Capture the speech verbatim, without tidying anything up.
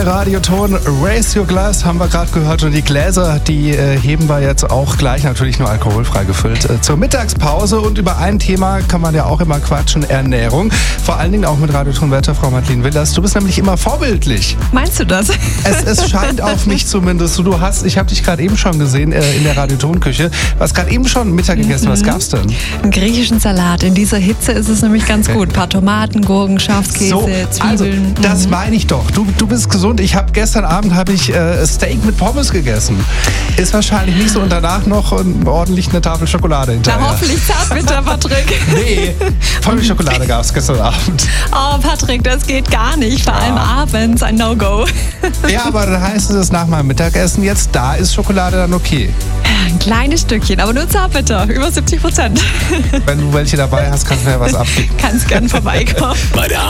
Radioton Raise Your Glass haben wir gerade gehört und die Gläser, die äh, heben wir jetzt auch gleich, natürlich nur alkoholfrei gefüllt, äh, zur Mittagspause. Und über ein Thema kann man ja auch immer quatschen, Ernährung. Vor allen Dingen auch mit Radiotonwärter Frau Madeleine Willers. Du bist nämlich immer vorbildlich. Meinst du das? Es, es scheint auf mich zumindest. Du hast, ich habe dich gerade eben schon gesehen äh, in der Radiotonküche. Du hast gerade eben schon Mittag gegessen. Mhm. Was gab's denn? Einen griechischen Salat. In dieser Hitze ist es nämlich ganz gut. Ein paar Tomaten, Gurken, Schafskäse, so, Zwiebeln. Also, das meine ich doch. Du, du bist gesund. Ich habe gestern Abend habe ich äh, Steak mit Pommes gegessen. Ist wahrscheinlich nicht so. Und danach noch ähm, ordentlich eine Tafel Schokolade hinterher. Na, hoffentlich Zartbitter, Patrick. Nee, Vollmilchschokolade gab es gestern Abend. Oh, Patrick, das geht gar nicht. Vor allem abends ein No-Go. Ja, aber dann heißt es nach meinem Mittagessen jetzt, da ist Schokolade dann okay. Ein kleines Stückchen, aber nur Zartbitter. Über siebzig Prozent. Wenn du welche dabei hast, kannst du mir ja was abgeben. Kannst gern vorbeikommen. Bei der